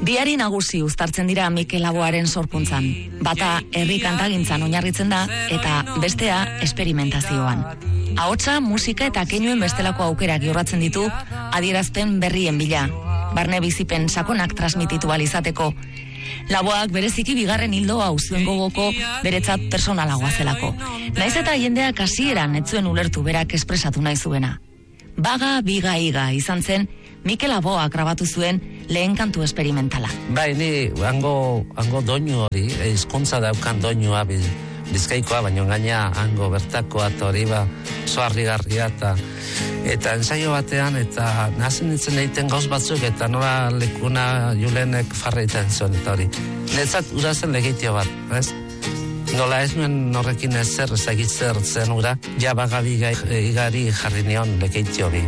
Biari nagusi uztartzen dira Mikel Laboaren sorkuntzan. Bata herri kantagintzan oinarritzen da eta bestea esperimentazioan. Ahotsa, musika eta keinuen bestelako aukerak jorratzen ditu adierazpen berrien bila. Barne bizipen sakonak transmititu ahal izateko. Laboak bereziki bigarren hildo hau zuen gogoko beretzat personalagoa zelako. Naiz eta jendeak hasieran ez zuen ulertu berak espresatu nahi zuena. Baga, biga, iga izan zen Mikel Laboak grabatu zuen lehen kantu esperimentala. Bai, ni hango doinu hori, hizkuntza daukan doinua Bizkaikoa, baina gaina hango bertakoa eta hori soarrigarria eta ensaio batean eta nazen ditzen egiten gauz batzuk eta nola lekuna Julenek farreiten zuen eta hori. Netzat ura zen legitio bat, ez? Nola ez nuen horrekin ezer ezagitzer zen ura, ja bagabi igari jarri nion legitio bi.